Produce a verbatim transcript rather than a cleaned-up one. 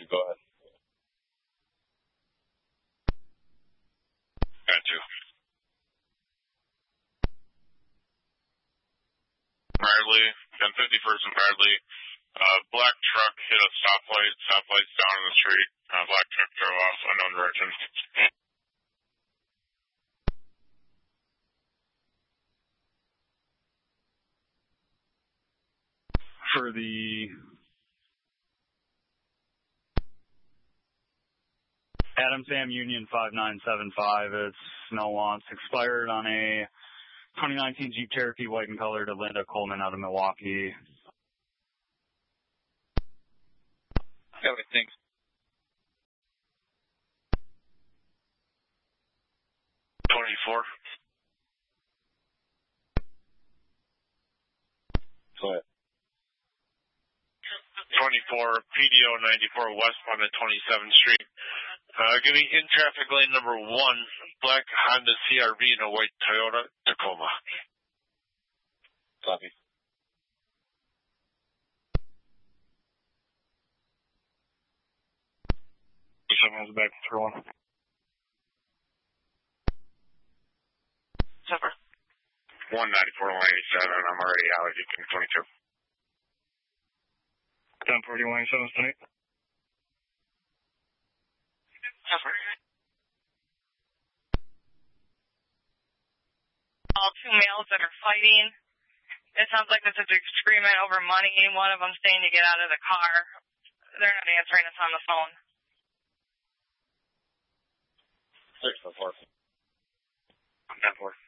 go ahead. Got you. Bradley, ten fifty-first and Bradley. Uh, black truck hit a stoplight. Stoplight's down in the street. Uh, black truck drove off unknown direction. For the Adam Sam Union five nine seven five, it's no wants expired on a twenty nineteen Jeep Cherokee white and color to Linda Coleman out of Milwaukee. Okay, thanks. twenty-four. Go ahead. twenty-four, P D O ninety-four westbound at twenty-seventh Street. Uh, give me in traffic lane number one, black Honda C R V and a white Toyota Tacoma. Copy. Someone's back for one. Supper. one ninety-four, one eighty-seven. I'm already out. You can twenty-two. ten forty, one eighty-seven, tonight. Supper. All two males that are fighting. It sounds like there's a disagreement over money. One of them saying to get out of the car. They're not answering us on the phone. Six, four. ten four.